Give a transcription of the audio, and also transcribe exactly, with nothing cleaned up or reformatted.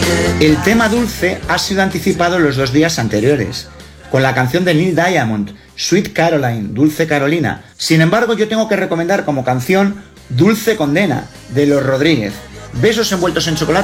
El tema Dulce ha sido anticipado los dos días anteriores, con la canción de Neil Diamond, Sweet Caroline, Dulce Carolina. Sin embargo, yo tengo que recomendar como canción Dulce Condena, de Los Rodríguez. Besos envueltos en chocolate.